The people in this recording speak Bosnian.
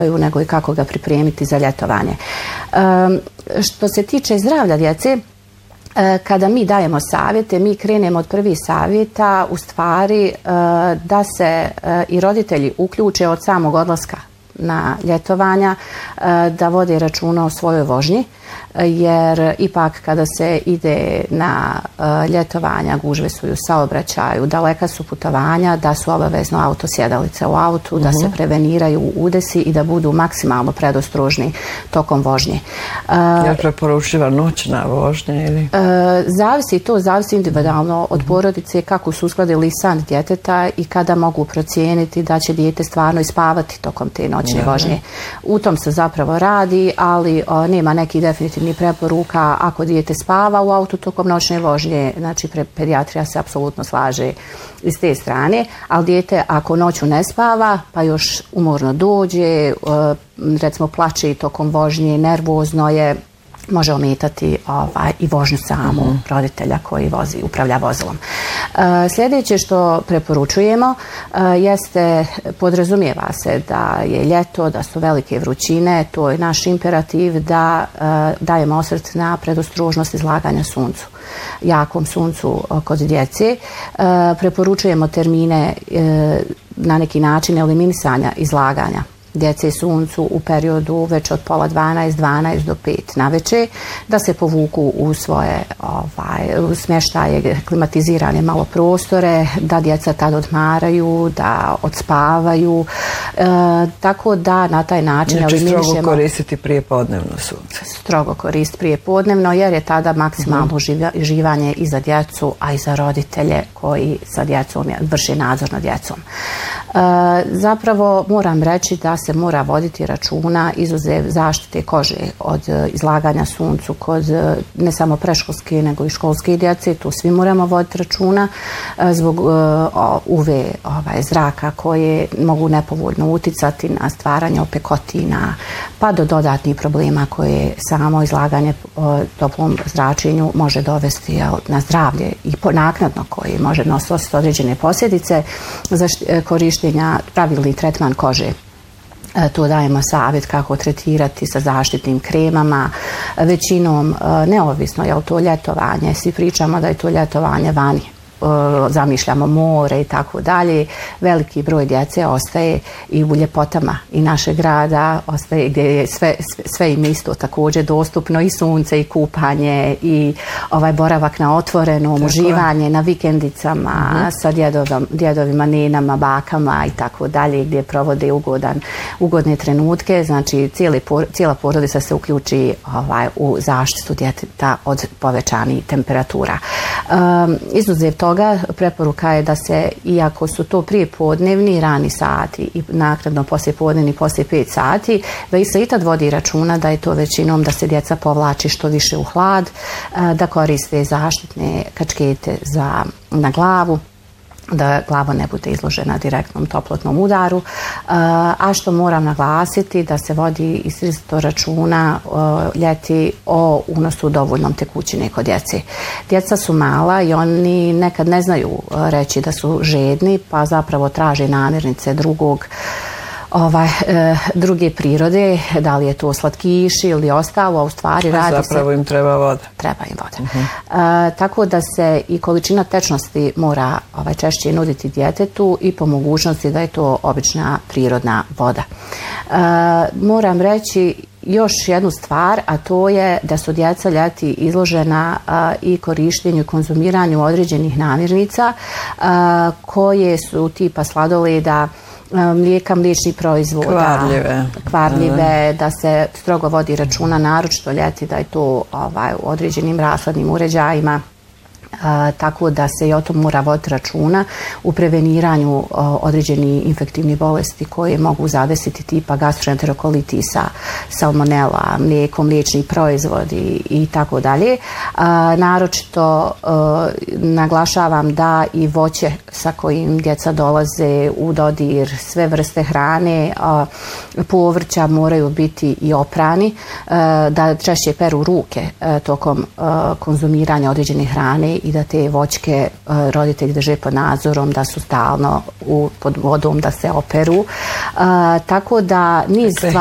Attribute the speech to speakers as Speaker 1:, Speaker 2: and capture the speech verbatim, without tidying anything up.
Speaker 1: nego i kako ga pripremiti za ljetovanje. Što se tiče zdravlja djece, kada mi dajemo savjete, mi krenemo od prvih savjeta u stvari da se i roditelji uključe od samog odlaska na ljetovanja, da vode računa o svojoj vožnji, jer ipak kada se ide na ljetovanja, gužve su i u saobraćaju, daleka su putovanja, da su obavezno auto sjedalice u autu, da se preveniraju udesi i da budu maksimalno predostrožni tokom vožnje.
Speaker 2: Je li preporučiva noćna vožnja ili?
Speaker 1: Zavisi to, zavisi individualno od porodice kako su uskladili san djeteta i kada mogu procijeniti da će dijete stvarno ispavati tokom te noćne vožnje. U tom se zapravo radi, ali nema nekih definitivnih preporuka ako dijete spava u autu tokom noćne vožnje, znači pedijatrija se apsolutno slaže iz te strane, ali dijete ako noću ne spava pa još umorno dođe, recimo plače i tokom vožnje, nervozno je, može ometati ovaj, i vožnju samu mm. roditelja koji vozi, upravlja vozilom. E, sljedeće što preporučujemo e, jeste, podrazumijeva se da je ljeto, da su velike vrućine, to je naš imperativ da e, dajemo osvrt na predostrožnost izlaganja suncu, jakom suncu kod djece. E, preporučujemo termine e, na neki način eliminisanja izlaganja djece suncu u periodu već od pola dvanaest, dvanaest do pet na večer, da se povuku u svoje ovaj, smještaje, klimatizirane malo prostore, da djeca tad odmaraju, da odspavaju, e, tako da na taj način
Speaker 2: znači
Speaker 1: eliminišemo...
Speaker 2: strogo koristiti prijepodnevno sunce.
Speaker 1: Strogo koristiti prijepodnevno, jer je tada maksimalno mm-hmm. živanje i za djecu, a i za roditelje koji sa djecom vrše nadzor nad djecom. E, zapravo moram reći da se mora voditi računa izuzev zaštite kože od izlaganja suncu kod ne samo preškolske nego i školske djece, tu svi moramo voditi računa zbog U V ovaj, zraka koje mogu nepovoljno uticati na stvaranje opekotina pa do dodatnih problema koje samo izlaganje toplom zračenju može dovesti jel, na zdravlje i naknadno koji može nositi određene posljedice za korištenja pravilni tretman kože. Tu dajemo savjet kako tretirati sa zaštitnim kremama, većinom neovisno je li to ljetovanje, svi pričamo da je to ljetovanje vani, zamišljamo more i tako dalje, veliki broj djece ostaje i u ljepotama i našeg grada, ostaje gdje je sve, sve, sve im isto također dostupno, i sunce i kupanje i ovaj boravak na otvorenom, tako, uživanje na vikendicama mm-hmm. sa djedovim, djedovima, nenama, bakama i tako dalje, gdje provode ugodan, ugodne trenutke, znači cijeli, cijela porodica se uključi ovaj, u zaštitu djeteta od povećanih temperatura. Um, izuzev toga preporuka je da se, iako su to prije podnevni rani sati i naknadno poslije podnevni poslije pet sati, da se i tad vodi računa da je to većinom da se djeca povlači što više u hlad, da koriste zaštitne kačkete za, na glavu, da glava ne bude izložena direktnom toplotnom udaru, a što moram naglasiti da se vodi izrazito računa ljeti o unosu dovoljnom tekućine kod djece. Djeca su mala i oni nekad ne znaju reći da su žedni, pa zapravo traže namirnice drugog Ovaj, e, druge prirode, da li je to slatkiši ili ostalo, a u stvari radi se...
Speaker 2: Zapravo im treba voda.
Speaker 1: Treba im voda. Uh-huh. E, tako da se i količina tečnosti mora ovaj, češće nuditi djetetu i po mogućnosti da je to obična prirodna voda. E, moram reći još jednu stvar, a to je da su djeca ljeti izložena a, i korištenju i konzumiranju određenih namirnica a, koje su tipa sladoleda, mlijeka, mliječnih proizvoda,
Speaker 2: kvarljive,
Speaker 1: kvarljive da se strogo vodi računa, naročito ljeti, da je to ovaj, u određenim rashladnim uređajima. A, tako da se i o tom mora voditi računa u preveniranju a, određenih infektivnih bolesti koje mogu zadesiti tipa gastroenterokolitisa, salmonela, mlijeko, mliječni proizvodi i tako dalje. Naročito a, naglašavam da i voće sa kojim djeca dolaze u dodir, sve vrste hrane, a, povrća moraju biti i oprani, a, da češće peru ruke a, tokom a, konzumiranja određene hrane i da te voćke roditelji drže pod nadzorom, da su stalno u, pod vodom, da se operu. Tako da niz